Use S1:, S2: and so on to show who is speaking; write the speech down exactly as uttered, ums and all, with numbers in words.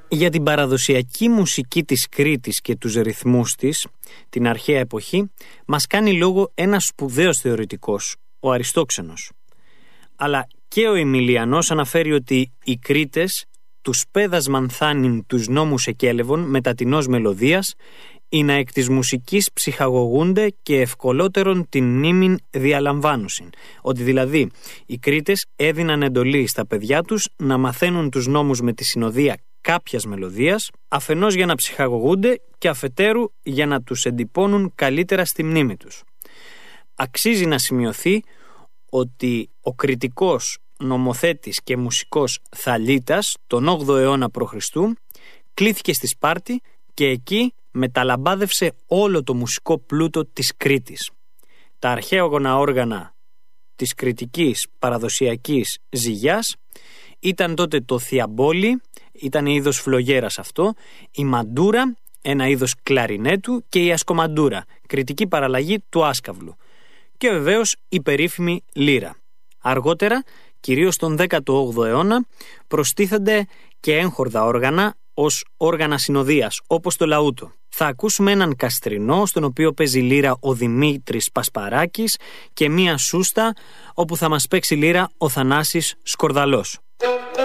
S1: Για την παραδοσιακή μουσική της Κρήτης και τους ρυθμούς της, την αρχαία εποχή, μας κάνει λόγο ένας σπουδαίος θεωρητικός, ο Αριστόξενος. Αλλά και ο Εμιλιανός αναφέρει ότι οι Κρήτες τους πέδασμαν θάνειν τους νόμους εκέλευον μετατινός μελωδίας, ή να εκ της μουσικής ψυχαγωγούνται και ευκολότερον την μνήμην διαλαμβάνουσιν. Ότι δηλαδή οι Κρήτες έδιναν εντολή στα παιδιά τους να μαθαίνουν τους νόμους με τη συνοδεία κάποιας μελωδίας, αφενός για να ψυχαγωγούνται και αφετέρου για να τους εντυπώνουν καλύτερα στη μνήμη τους. Αξίζει να σημειωθεί ότι ο κρητικός νομοθέτης και μουσικός Θαλίτας τον όγδοο αιώνα π.Χ. κλήθηκε στη Σπάρτη και εκεί μεταλαμπάδευσε όλο το μουσικό πλούτο της Κρήτης. Τα αρχαίογωνα όργανα της κρητικής παραδοσιακής ζυγιάς ήταν τότε το θιαμπόλι, ήταν είδος φλογέρας αυτό, η μαντούρα, ένα είδος κλαρινέτου, και η ασκομαντούρα, κρητική παραλλαγή του άσκαυλου, και βεβαίως η περίφημη λύρα. Αργότερα, κυρίως τον δέκατο όγδοο αιώνα, προστίθενται και έγχορδα όργανα ως όργανα συνοδείας, όπως το λαούτο. Θα ακούσουμε έναν καστρινό, στον οποίο παίζει λύρα ο Δημήτρης Πασπαράκης, και μία σούστα, όπου θα μας παίξει λύρα ο Θανάσης Σκορδαλός.